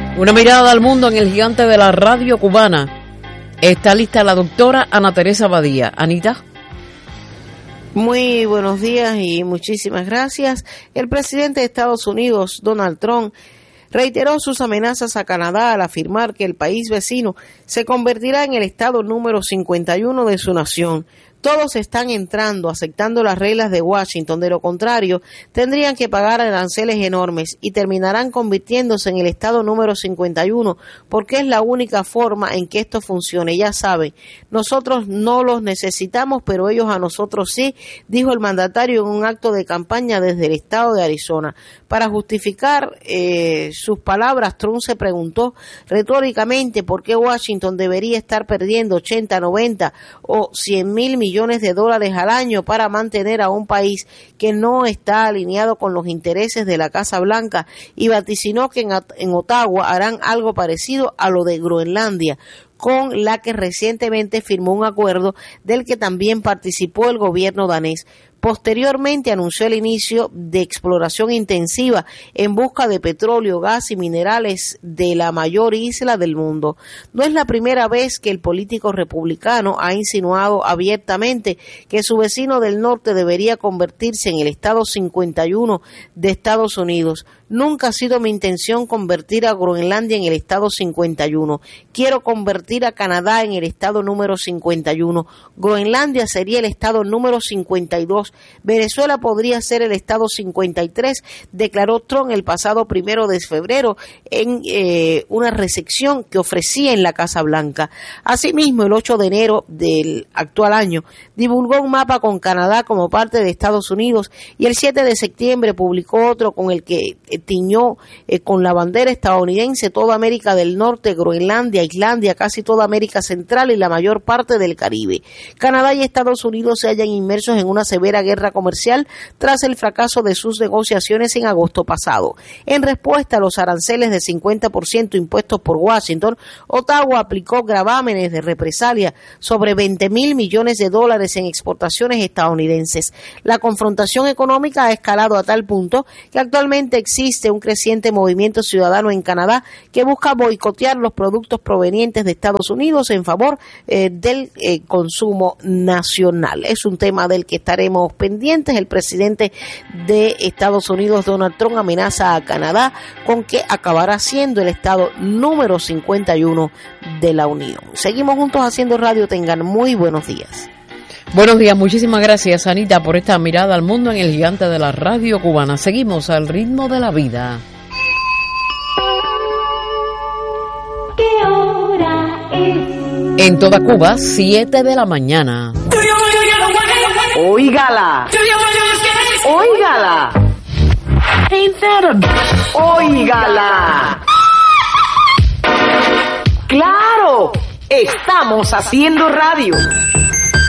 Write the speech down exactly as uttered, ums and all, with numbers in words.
Una mirada al mundo en el gigante de la radio cubana. Está lista la doctora Ana Teresa Badía. Anita. Muy buenos días y muchísimas gracias. El presidente de Estados Unidos, Donald Trump, reiteró sus amenazas a Canadá al afirmar que el país vecino se convertirá en el estado número cincuenta y uno de su nación. Todos están entrando, aceptando las reglas de Washington. De lo contrario, tendrían que pagar aranceles enormes y terminarán convirtiéndose en el estado número cincuenta y uno, porque es la única forma en que esto funcione. Ya saben, nosotros no los necesitamos, pero ellos a nosotros sí, dijo el mandatario en un acto de campaña desde el estado de Arizona. Para justificar eh, sus palabras, Trump se preguntó retóricamente por qué Washington debería estar perdiendo ochenta, noventa o cien mil millones millones de dólares al año para mantener a un país que no está alineado con los intereses de la Casa Blanca, y vaticinó que en, en Ottawa harán algo parecido a lo de Groenlandia, con la que recientemente firmó un acuerdo del que también participó el gobierno danés. Posteriormente anunció el inicio de exploración intensiva en busca de petróleo, gas y minerales de la mayor isla del mundo. No es la primera vez que el político republicano ha insinuado abiertamente que su vecino del norte debería convertirse en el estado cincuenta y uno de Estados Unidos. Nunca ha sido mi intención convertir a Groenlandia en el estado cincuenta y uno. Quiero convertir a Canadá en el estado número cincuenta y uno. Groenlandia sería el estado número cincuenta y dos. Venezuela podría ser el estado cincuenta y tres, declaró Trump el pasado primero de febrero en eh, una recepción que ofrecía en la Casa Blanca. Asimismo, el ocho de enero del actual año, divulgó un mapa con Canadá como parte de Estados Unidos, y el siete de septiembre publicó otro con el que tiñó eh, con la bandera estadounidense toda América del Norte, Groenlandia, Islandia, casi toda América Central y la mayor parte del Caribe. Canadá y Estados Unidos se hallan inmersos en una severa guerra comercial tras el fracaso de sus negociaciones en agosto pasado. En respuesta a los aranceles de cincuenta por ciento impuestos por Washington, Ottawa aplicó gravámenes de represalia sobre veinte mil millones de dólares en exportaciones estadounidenses. La confrontación económica ha escalado a tal punto que actualmente existe un creciente movimiento ciudadano en Canadá que busca boicotear los productos provenientes de Estados Unidos en favor eh, del eh, consumo nacional. Es un tema del que estaremos pendientes. El presidente de Estados Unidos, Donald Trump, amenaza a Canadá con que acabará siendo el estado número cincuenta y uno de la Unión. Seguimos juntos haciendo radio. Tengan muy buenos días. Buenos días, muchísimas gracias, Anita, por esta mirada al mundo en el gigante de la radio cubana. Seguimos al ritmo de la vida. ¿Qué hora es? En toda Cuba, siete de la mañana. Óigala. Óigala. Óigala. Claro, estamos haciendo radio.